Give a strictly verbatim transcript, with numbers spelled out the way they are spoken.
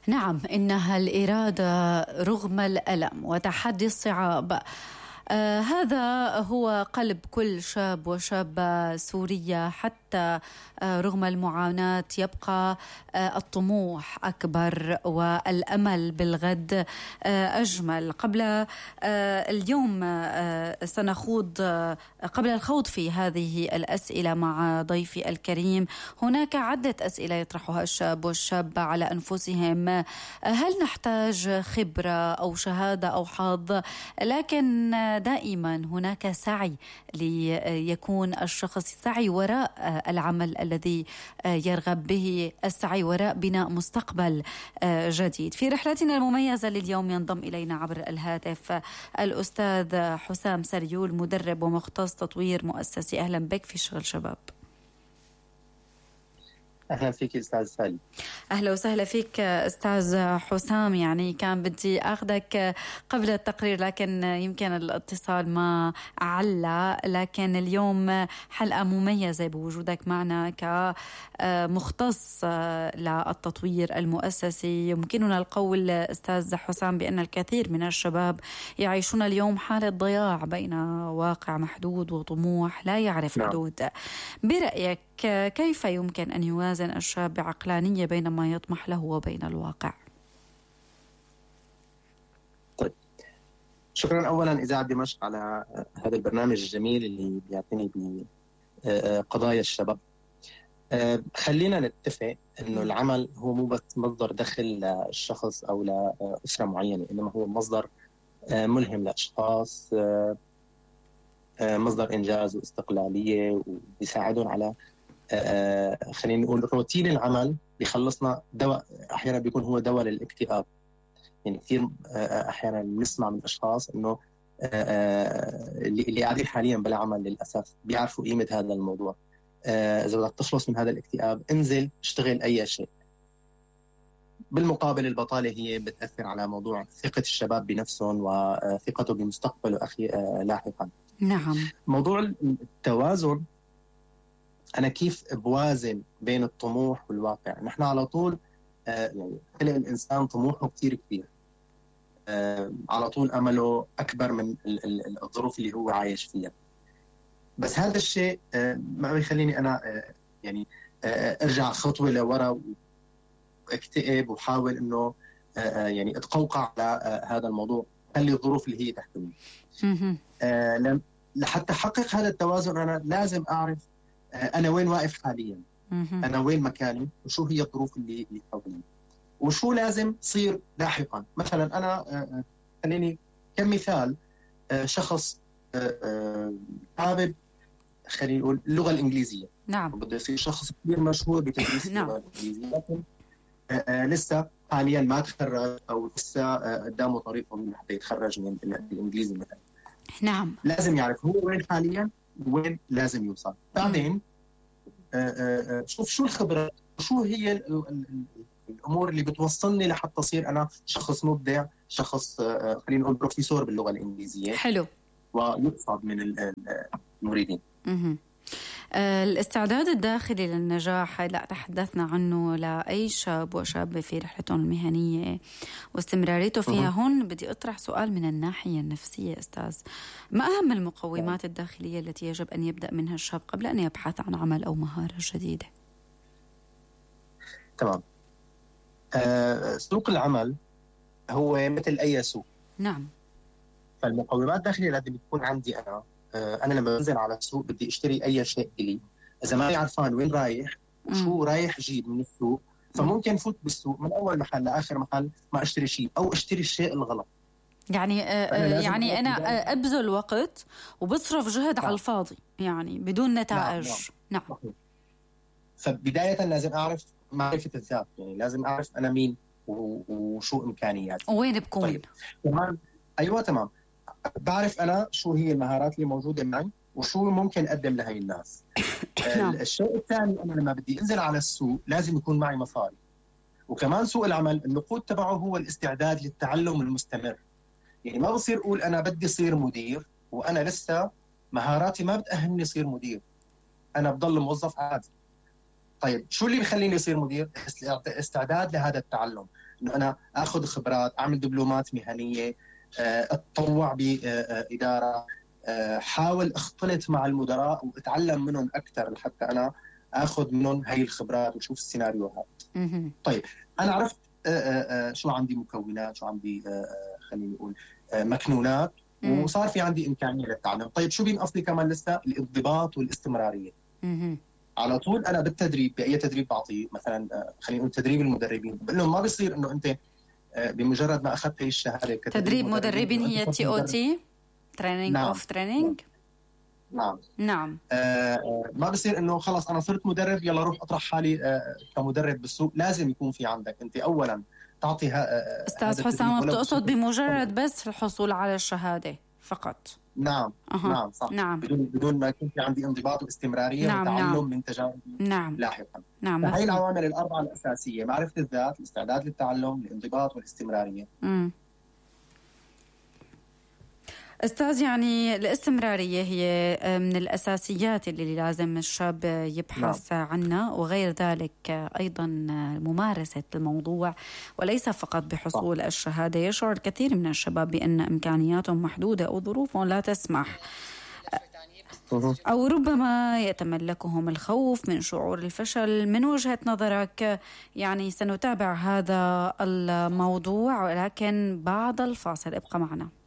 نعم، إنها الإرادة رغم الألم وتحدي الصعاب. آه هذا هو قلب كل شاب وشابة سورية، حتى آه رغم المعاناة يبقى آه الطموح أكبر والأمل بالغد آه أجمل. قبل آه اليوم آه سنخوض آه قبل الخوض في هذه الأسئلة مع ضيفي الكريم، هناك عدة أسئلة يطرحها الشاب والشابة على أنفسهم. آه هل نحتاج خبرة أو شهادة أو حظ؟ لكن دائما هناك سعي ليكون الشخص سعي وراء العمل الذي يرغب به، السعي وراء بناء مستقبل جديد. في رحلتنا المميزة لليوم ينضم إلينا عبر الهاتف الأستاذ حسام سريول، مدرب ومختص تطوير مؤسسي. أهلا بك في شغل شباب. أهلا فيك أستاذ سالي. أهلا وسهلا فيك أستاذ حسام. يعني كان بدي أخذك قبل التقرير لكن يمكن الاتصال ما علّى، لكن اليوم حلقة مميزة بوجودك معنا كمختص للتطوير المؤسسي. يمكننا القول أستاذ حسام بأن الكثير من الشباب يعيشون اليوم حالة ضياع بين واقع محدود وطموح لا يعرف حدود. برأيك كيف يمكن أن يوازن الشاب بعقلانية بين ما يطمح له وبين الواقع؟ طيب، شكرا أولا إذاعة دمشق على هذا البرنامج الجميل اللي بيعتني بقضايا الشباب. خلينا نتفق أنه العمل هو مو بس مصدر دخل للشخص أو لأسرة معينة، إنما هو مصدر ملهم لأشخاص، مصدر إنجاز واستقلالية، وبيساعدهم على آه خلينا نقول روتين العمل بيخلصنا دواء. أحيانا بيكون هو دواء للاكتئاب. يعني كثير آه أحيانا نسمع من أشخاص إنه آه اللي قاعدين حاليا بلا عمل للأسف بيعرفوا قيمة هذا الموضوع. آه إذا بدك تخلص من هذا الاكتئاب انزل اشتغل أي شيء. بالمقابل البطالة هي بتأثر على موضوع ثقة الشباب بنفسهم وثقته بمستقبله أخي آه لاحقا. نعم. موضوع التوازن، أنا كيف بوازن بين الطموح والواقع؟ نحن على طول آه يعني خلق الإنسان طموحه كتير كبير، آه على طول أمله أكبر من ال ال الظروف اللي هو عايش فيها. بس هذا الشيء آه ما بيخليني أنا آه يعني آه أرجع خطوة لورا واكتئب وحاول إنه آه يعني أتقوقع على آه هذا الموضوع، خلي الظروف اللي هي تحتوي. آه لحتى أحقق هذا التوازن أنا لازم أعرف أنا وين واقف حالياً، أنا وين مكاني، وشو هي الظروف اللي اللي حولي، وشو لازم تصير لاحقاً. مثلاً أنا خليني كمثال شخص حابب خليني نقول اللغة الإنجليزية. نعم. وبده يصير شخص كبير مشهور بتدريس نعم. اللغة الإنجليزية، لكن لسه حالياً ما تخرج أو لسه قدامه طريق طويل حتى يتخرج من الإنجليزي مثلاً. نعم. لازم يعرف هو وين حالياً وين لازم يوصل. بعدين آآ آآ شوف شو الخبرة، شو هي ال ال الأمور اللي بتوصلني لحتى أصير أنا شخص مبدع، شخص خلينا نقول بروفيسور باللغة الإنجليزية. حلو. ويقصد من المريدين. اها الاستعداد الداخلي للنجاح لا تحدثنا عنه لأي شاب وشابة في رحلتهم المهنية واستمراريته فيها. هون بدي أطرح سؤال من الناحية النفسية أستاذ، ما أهم المقومات الداخلية التي يجب أن يبدأ منها الشاب قبل أن يبحث عن عمل أو مهارة جديدة؟ تمام. آه، سوق العمل هو مثل أي سوق. نعم. فالمقومات الداخلية لازم تكون عندي أنا. أنا لما بنزل على السوق بدي أشتري أي شيء إلي، إذا ماني عرفان وين رايح وشو رايح جيب من السوق، فممكن فوت بالسوق من أول محل لآخر محل ما أشتري شيء أو أشتري الشيء الغلط. يعني آه يعني أنا أبذل وقت وبصرف جهد نعم. على الفاضي يعني بدون نتائج. نعم. نعم. نعم. فبداية لازم أعرف معرفة الذات، يعني لازم أعرف أنا مين وشو إمكانياتي وين بكون. طيب. تمام. أيوة تمام. بعرف أنا شو هي المهارات اللي موجودة معي وشو ممكن أقدم لهي الناس. الشيء الثاني أنا لما بدي أنزل على السوق لازم يكون معي مصاري، وكمان سوق العمل النقود تبعه هو الاستعداد للتعلم المستمر. يعني ما بصير أقول أنا بدي صير مدير وأنا لسه مهاراتي ما بتأهلني صير مدير، أنا بضل موظف عادي. طيب شو اللي بيخليني أصير مدير؟ استعداد لهذا التعلم. انه انا اخذ خبرات، اعمل دبلومات مهنيه، اتطوع باداره، حاول اختلط مع المدراء واتعلم منهم اكثر لحتى انا اخذ منهم هاي الخبرات وشوف السيناريوهات. طيب انا عرفت شو عندي مكونات، شو عندي خليني نقول مكنونات، وصار في عندي امكانيه للتعلم. طيب شو بينقصني كمان لسه؟ الانضباط والاستمراريه. على طول انا بالتدريب، باي تدريب بعطيه، مثلا خلينا نقول تدريب المدربين، بقول لهم ما بيصير انه انت بمجرد ما اخذت هي الشهاده تدريب مدربين، هي تي او تي، تريننج اوف تريننج. نعم نعم. آه ما بصير انه خلص انا صرت مدرب يلا روح اطرح حالي آه كمدرب بالسوق. لازم يكون في عندك انت اولا تعطيها. آه استاذ حسام، بتقصد بمجرد بس الحصول على الشهاده فقط؟ نعم. أه. نعم صح. نعم. بدون بدون ما يكون في عندي انضباط واستمراريه. نعم. وتعلم نعم. من تجارب نعم. لاحقا. نعم. هاي العوامل الاربعه الاساسيه: معرفه الذات، الاستعداد للتعلم، الانضباط والاستمراريه. امم أستاذ، يعني الاستمرارية هي من الأساسيات اللي لازم الشاب يبحث نعم. عنها، وغير ذلك أيضا ممارسة الموضوع وليس فقط بحصول صح. الشهادة. يشعر الكثير من الشباب بأن إمكانياتهم محدودة أو ظروفهم لا تسمح، أو ربما يتملكهم الخوف من شعور الفشل. من وجهة نظرك يعني سنتابع هذا الموضوع، ولكن بعد الفاصل ابقى معنا.